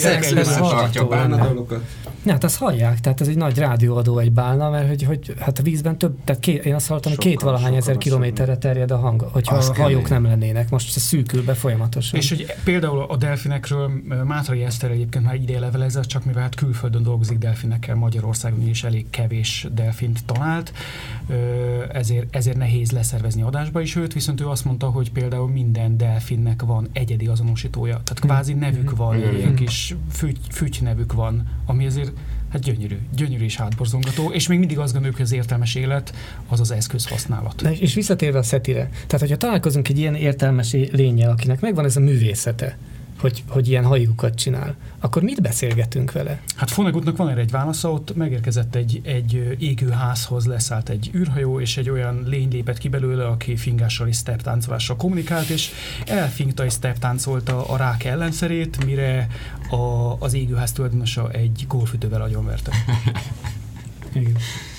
tartja a bálnadalokat. Ja, hát azt hallják, tehát ez egy nagy rádióadó egy bálna, mert hogy hát a vízben több, tehát én azt hallottam, hogy 2 ezer kilométerre terjed a hang, hogyha a hajók nem lennének. Most ez szűkül be folyamatosan. És hogy például a delfinekről Mátrai Eszter egyébként már ideje levelezett, csak mivel hát külföldön dolgozik delfinekkel, Magyarországon is elég kevés delfint talált, ezért nehéz leszervezni adásba is őt, viszont ő azt mondta, hogy például minden delfinnek van egyedi azonosítója, tehát kvázi nevük van, ilyen kis füty nevük van, ami azért hát gyönyörű és hátborzongató, és még mindig azt gondoljuk, hogy az értelmes élet az az eszközhasználat. És visszatérve a SETI-re, tehát hogyha találkozunk egy ilyen értelmes lényel, akinek megvan ez a művészete, hogy ilyen hajókat csinál, akkor mit beszélgetünk vele? Hát Vonneguttnak van erre egy válasza, ott megérkezett egy égő házhoz, leszállt egy űrhajó, és egy olyan lény lépett ki belőle, aki fingással és step-táncolással kommunikált, és elfingta és step-táncolta a rák ellenszerét, mire az égőház tulajdonosa egy golfütővel agyonverte. Igen.